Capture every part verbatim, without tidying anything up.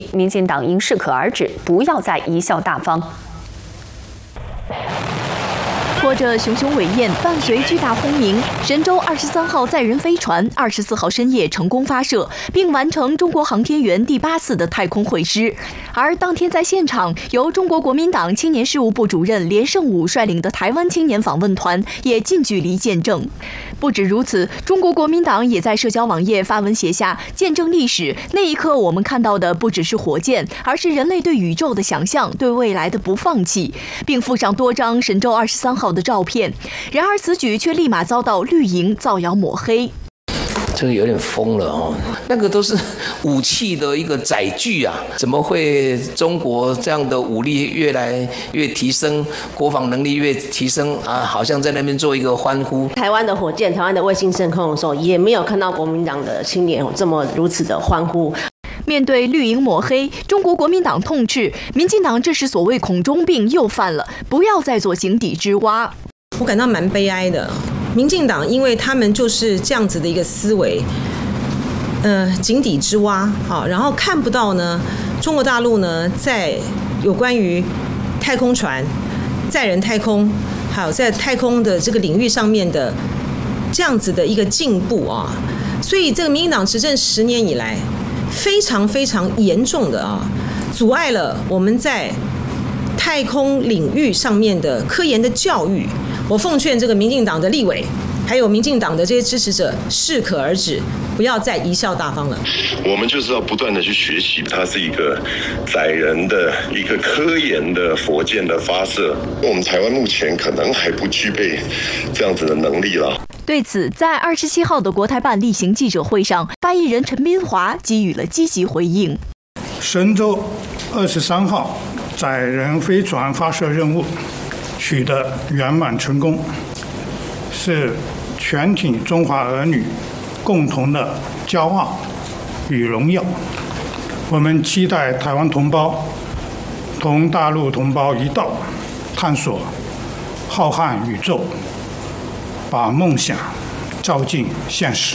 民进党应适可而止，不要再贻笑大方。 拖着熊熊尾焰，伴随巨大轰鸣，神舟二十三号载人飞船二十四号深夜成功发射，并完成中国航天员第八次的太空会师。而当天在现场，由中国国民党青年事务部主任连胜武率领的台湾青年访问团也近距离见证。不止如此，中国国民党也在社交网页发文写下“见证历史”。那一刻，我们看到的不只是火箭，而是人类对宇宙的想象，对未来的不放弃，并附上多张神舟二十三号的照片。然而，此举却立马遭到绿营造谣抹黑。 这个有点疯了哦，那个都是武器的一个载具啊，怎么会中国这样的武力越来越提升，国防能力越提升啊？好像在那边做一个欢呼。 台湾的火箭、台湾的卫星升空的时候，也没有看到国民党的青年这么如此的欢呼。 面对绿营抹黑，中国国民党痛斥民进党这是所谓恐中病又犯了，不要再做井底之蛙。 我感到蛮悲哀的。 民进党，因为他们就是这样子的一个思维，呃，井底之蛙，好，然后看不到呢，中国大陆呢，在有关于太空船、载人太空，还有在太空的这个领域上面的这样子的一个进步啊，所以这个民进党执政十年以来，非常非常严重的啊，阻碍了我们在太空领域上面的科研的教育。 我奉劝这个民进党的立委，还有民进党的这些支持者，适可而止，不要再贻笑大方了。 我们就是要不断的去学习，它是一个载人的一个科研的火箭的发射。我们台湾目前可能还不具备这样子的能力了。 对此，在二十七号的国台办例行记者会上，发言人陈斌华给予了积极回应。 神舟二十三号载人飞船发射任务 取得圆满成功，是全体中华儿女共同的骄傲与荣耀。我们期待台湾同胞同大陆同胞一道，探索浩瀚宇宙，把梦想照进现实。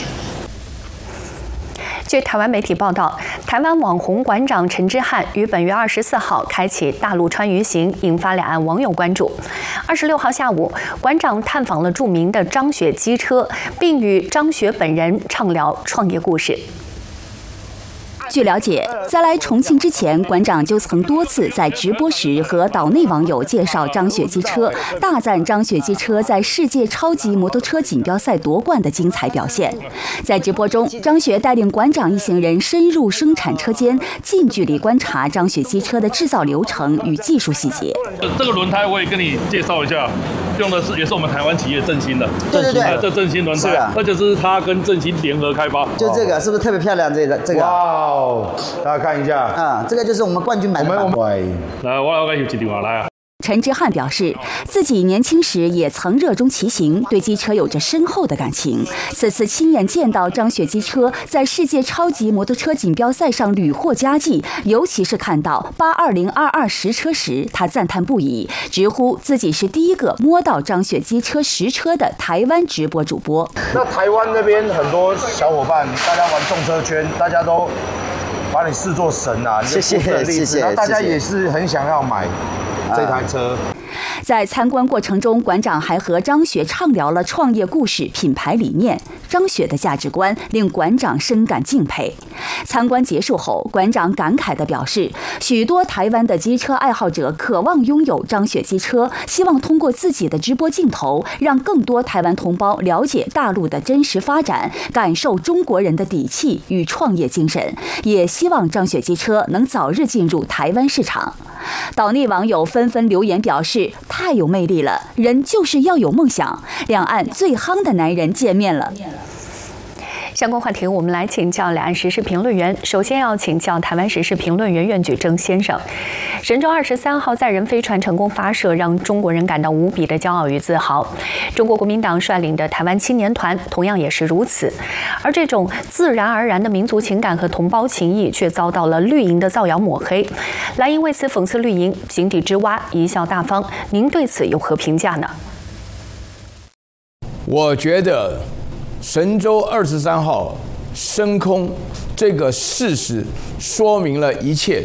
据台湾媒体报道，台湾网红馆长陈之汉于本月二十四号开启大陆川渝行，引发两岸网友关注。二十六号下午，馆长探访了著名的张雪机车，并与张雪本人畅聊创业故事。 据了解，在来重庆之前，馆长就曾多次在直播时和岛内网友介绍张雪机车，大赞张雪机车在世界超级摩托车锦标赛夺冠的精彩表现。在直播中，张雪带领馆长一行人深入生产车间，近距离观察张雪机车的制造流程与技术细节。 这个轮胎我也跟你介绍一下，用的是也是我们台湾企业振兴的， 对对对， 啊、这振兴轮胎， 啊、 而且是它跟振兴联合开发。 就这个是不是特别漂亮？这个这个。 哇！ 大家看一下啊，这个就是我们冠军版的版。 来，我要有几电话来啊。 陈之汉表示，自己年轻时也曾热衷骑行，对机车有着深厚的感情。此次亲眼见到张雪机车在世界超级摩托车锦标赛上屡获佳绩，尤其是看到八二零二二实车时，他赞叹不已，直呼自己是第一个摸到张雪机车实车的台湾直播主播。 那台湾那边很多小伙伴，大家玩重车圈，大家都把你视作神啊， 谢谢谢谢。 那大家也是很想要买这台车。 在参观过程中，馆长还和张雪畅聊了创业故事、品牌理念。张雪的价值观令馆长深感敬佩。参观结束后，馆长感慨地表示，许多台湾的机车爱好者渴望拥有张雪机车，希望通过自己的直播镜头，让更多台湾同胞了解大陆的真实发展，感受中国人的底气与创业精神，也希望张雪机车能早日进入台湾市场。岛内网友纷纷留言表示，太有魅力了，人就是要有梦想，两岸最夯的男人见面了。 相关话题，我们来请教两岸时事评论员。首先要请教台湾时事评论员苑举征先生。神舟二十三号载人飞船成功发射，让中国人感到无比的骄傲与自豪。中国国民党率领的台湾青年团同样也是如此。而这种自然而然的民族情感和同胞情谊，却遭到了绿营的造谣抹黑。蓝营为此讽刺绿营井底之蛙，贻笑大方。您对此有何评价呢？ 我觉得神舟二十三号升空这个事实说明了一切。